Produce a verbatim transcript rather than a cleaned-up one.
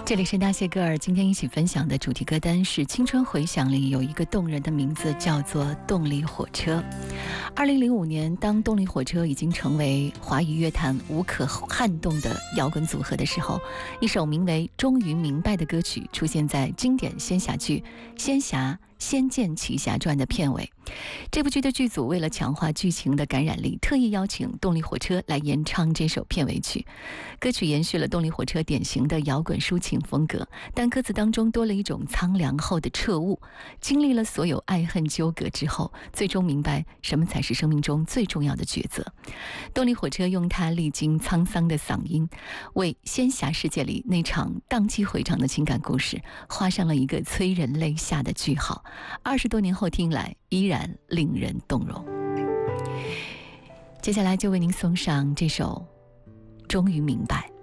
这里是那些歌儿，今天一起分享的主题歌单是《青春回响》里有一个动人的名字，叫做《动力火车》。二零零五年，当动力火车已经成为华语乐坛无可撼动的摇滚组合的时候，一首名为《终于明白》的歌曲出现在经典仙侠剧《仙侠仙剑奇侠传》的片尾。这部剧的剧组为了强化剧情的感染力，特意邀请动力火车来演唱这首片尾曲。歌曲延续了动力火车典型的摇滚抒情风格，但歌词当中多了一种苍凉后的彻悟。经历了所有爱恨纠葛之后，最终明白什么才是生命中最重要的抉择。动力火车用它历经沧桑的嗓音，为仙侠世界里那场荡气回肠的情感故事画上了一个催人泪下的句号。二十多年后听来，依然令人动容。接下来就为您送上这首《终于明白》。